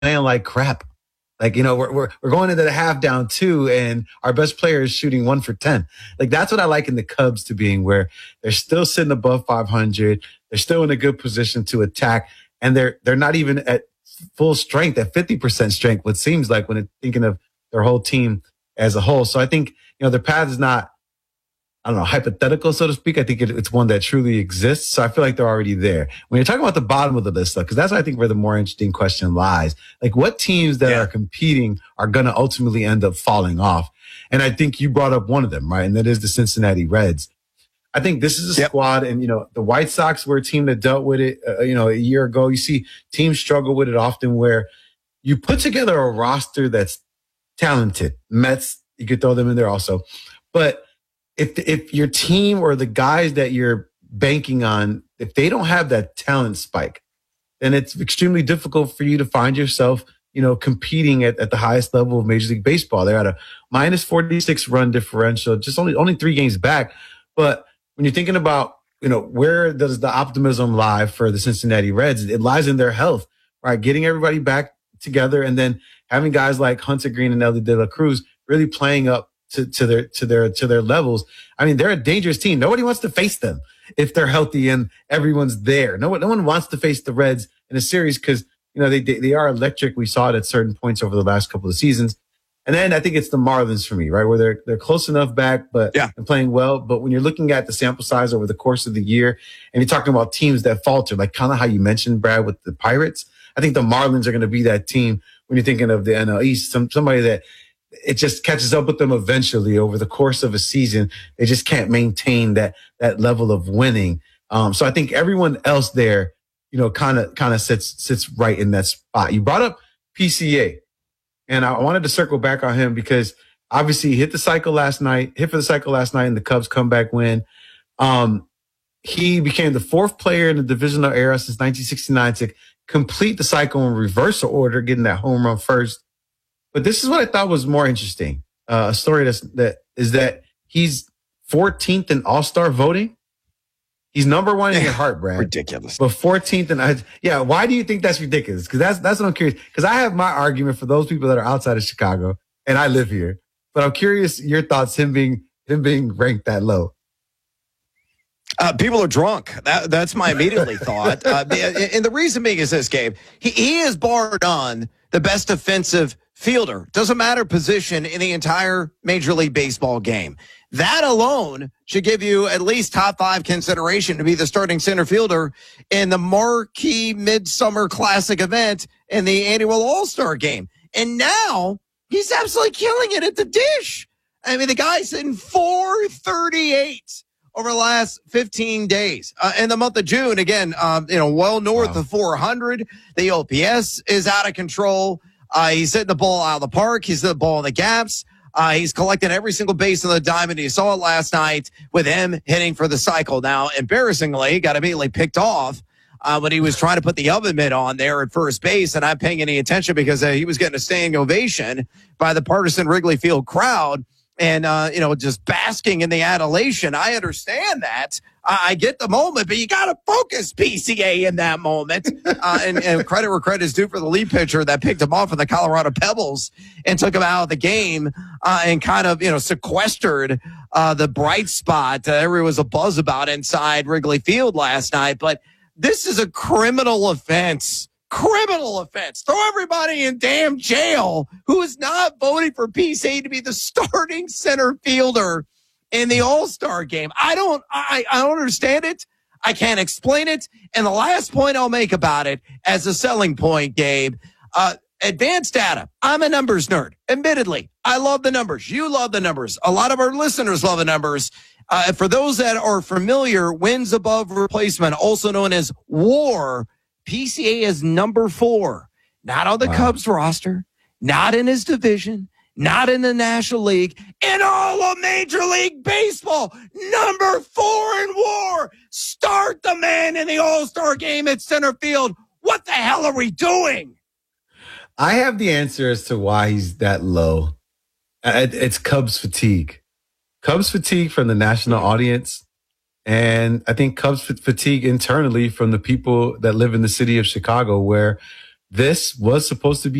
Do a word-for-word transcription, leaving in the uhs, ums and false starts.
playing like crap. Like, you know, we're, we're, we're going into the half down two and our best player is shooting one for ten. Like, that's what I like in the Cubs to being where they're still sitting above five hundred. They're still in a good position to attack. And they're, they're not even at full strength, at fifty percent strength, what seems like when it's thinking of their whole team as a whole. So I think, you know, their path is not, I don't know, hypothetical, so to speak. I think it, it's one that truly exists. So I feel like they're already there. When you're talking about the bottom of the list, though, because that's, I think, where the more interesting question lies. Like, what teams that yeah. are competing are going to ultimately end up falling off? And I think you brought up one of them, right? And that is the Cincinnati Reds. I think this is a yep. squad, and, you know, the White Sox were a team that dealt with it, uh, you know, a year ago. You see teams struggle with it often where you put together a roster that's talented. Mets, you could throw them in there also. But if if your team or the guys that you're banking on, if they don't have that talent spike, then it's extremely difficult for you to find yourself, you know, competing at, at the highest level of Major League Baseball. They're at a minus forty-six run differential, just only only three games back. But when you're thinking about, you know, where does the optimism lie for the Cincinnati Reds? It lies in their health, right? Getting everybody back together and then having guys like Hunter Green and Elly De La Cruz really playing up to, to their to their to their levels. I mean, they're a dangerous team. Nobody wants to face them if they're healthy and everyone's there. No one no one wants to face the Reds in a series because, you know, they they are electric. We saw it at certain points over the last couple of seasons. And then I think it's the Marlins for me, right? Where they're they're close enough back, but yeah. and playing well. But when you're looking at the sample size over the course of the year, and you're talking about teams that falter, like kind of how you mentioned, Brad, with the Pirates, I think the Marlins are going to be that team when you're thinking of the N L East. Some somebody that it just catches up with them eventually over the course of a season. They just can't maintain that that level of winning. Um, so I think everyone else there, you know, kind of kind of sits sits right in that spot. You brought up P C A. And I wanted to circle back on him because obviously he hit the cycle last night, hit for the cycle last night in the Cubs comeback win. Um, he became the fourth player in the divisional era since nineteen sixty-nine to complete the cycle in reversal order, getting that home run first. But this is what I thought was more interesting. Uh, a story that's, that is that he's fourteenth in All-Star voting. He's number one in your heart, Brad. Ridiculous. But fourteenth, and I, yeah, why do you think that's ridiculous? Because that's that's what I'm curious. Because I have my argument for those people that are outside of Chicago, and I live here. But I'm curious your thoughts. Him being him being ranked that low. Uh, people are drunk. That, that's my immediately thought. Uh, and the reason being is this, Gabe. He, he is bar none the best defensive fielder. Doesn't matter position in the entire Major League Baseball game. That alone should give you at least top five consideration to be the starting center fielder in the marquee Midsummer Classic event in the annual All-Star game. And now he's absolutely killing it at the dish. I mean, the guy's in four thirty-eight over the last fifteen days. Uh, in the month of June, again, um, you know, well north wow. of four hundred. The O P S is out of control. Uh, he's hitting the ball out of the park. He's hitting the ball in the gaps. Uh, he's collecting every single base on the diamond. You saw it last night with him hitting for the cycle. Now, embarrassingly, got immediately picked off uh, when he was trying to put the oven mitt on there at first base, and not paying any attention because uh, he was getting a standing ovation by the partisan Wrigley Field crowd and, uh, you know, just basking in the adulation. I understand that. I get the moment, but you got to focus P C A in that moment. Uh, and, and credit where credit is due for the lead pitcher that picked him off from the Colorado Pebbles and took him out of the game uh, and kind of, you know, sequestered uh, the bright spot uh, there was a buzz about inside Wrigley Field last night. But this is a criminal offense. Criminal offense. Throw everybody in damn jail who is not voting for P C A to be the starting center fielder in the All-Star game. I don't, I, I don't understand it. I can't explain it. And the last point I'll make about it as a selling point, Gabe, uh, advanced data. I'm a numbers nerd. Admittedly, I love the numbers. You love the numbers. A lot of our listeners love the numbers. Uh, for those that are familiar, wins above replacement, also known as WAR, P C A is number four. Not on the wow. Cubs roster, not in his division, not in the National League, in all of Major League Baseball. Number four in WAR. Start the man in the All-Star game at center field. What the hell are we doing? I have the answer as to why he's that low. It's Cubs fatigue. Cubs fatigue from the national audience. And I think Cubs fatigue internally from the people that live in the city of Chicago, where this was supposed to be